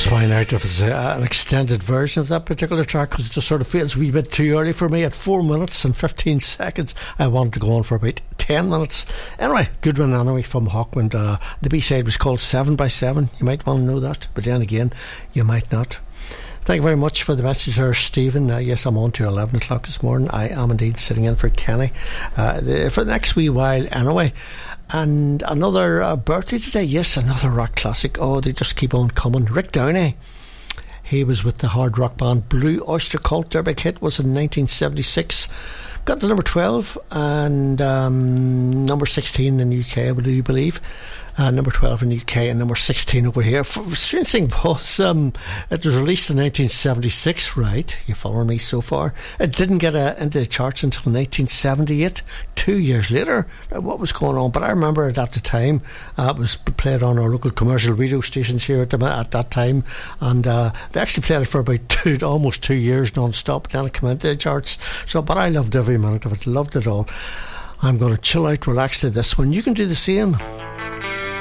just find out if it's an extended version of that particular track, because it just sort of feels a wee bit too early for me. At 4 minutes and 15 seconds, I wanted to go on for about 10 minutes. Anyway, good one anyway from Hawkwind. The B-side was called 7x7. You might want to know that, but then again, you might not. Thank you very much for the message there, Stephen. Yes, I'm on to 11 o'clock this morning. I am indeed sitting in for Kenny for the next wee while anyway. And another birthday today. Yes, another rock classic. Oh, they just keep on coming. Rick Downey. He was with the hard rock band Blue Oyster Cult. Their big hit was in 1976. Got to number 12 and number 16 in the UK, I believe. Number 12 in the UK and number 16 over here. Strange thing was, it was released in 1976, right? You following me so far? It didn't get into the charts until 1978, 2 years later. What was going on? But I remember it at the time. It was played on our local commercial radio stations here at that time, and they actually played it for about almost 2 years non-stop. Then it came into the charts. But I loved every minute of it. Loved it all. I'm going to chill out, relax to this one. You can do the same.